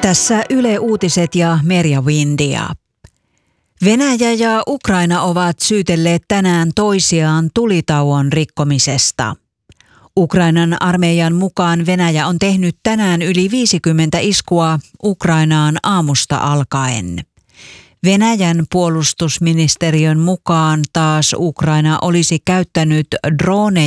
Tässä Yle Uutiset ja Merja Windia. Venäjä ja Ukraina ovat syytelleet tänään toisiaan tulitauon rikkomisesta. Ukrainan armeijan mukaan Venäjä on tehnyt tänään yli 50 iskua Ukrainaan aamusta alkaen. Venäjän puolustusministeriön mukaan taas Ukraina olisi käyttänyt droneja